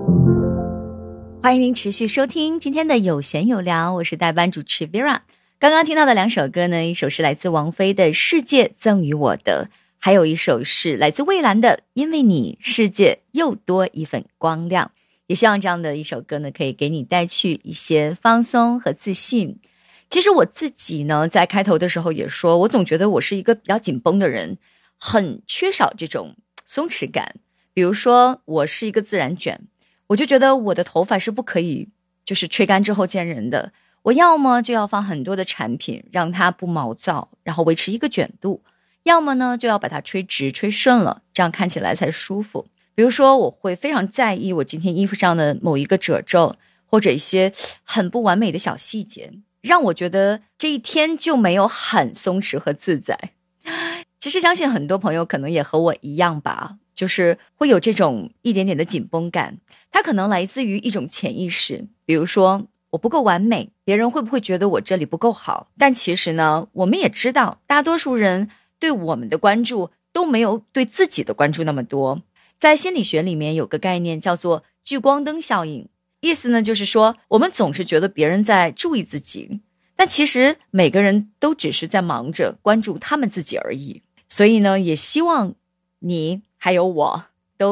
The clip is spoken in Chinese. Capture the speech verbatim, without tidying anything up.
欢迎您持续收听今天的有闲有聊，我是代班主持 Vera。 刚刚听到的两首歌呢，一首是来自王菲的《世界赠予我的》，还有一首是来自蔚蓝的《因为你世界又多一份光亮》。也希望这样的一首歌呢，可以给你带去一些放松和自信。其实我自己呢，在开头的时候也说，我总觉得我是一个比较紧绷的人，很缺少这种松弛感。比如说我是一个自然卷，我就觉得我的头发是不可以就是吹干之后见人的，我要么就要放很多的产品让它不毛躁，然后维持一个卷度，要么呢就要把它吹直吹顺了，这样看起来才舒服。比如说我会非常在意我今天衣服上的某一个褶皱，或者一些很不完美的小细节，让我觉得这一天就没有很松弛和自在。其实相信很多朋友可能也和我一样吧，就是会有这种一点点的紧绷感，它可能来自于一种潜意识。比如说我不够完美，别人会不会觉得我这里不够好？但其实呢，我们也知道大多数人对我们的关注都没有对自己的关注那么多。在心理学里面有个概念叫做聚光灯效应，意思呢就是说我们总是觉得别人在注意自己，但其实每个人都只是在忙着关注他们自己而已。所以呢，也希望你还有我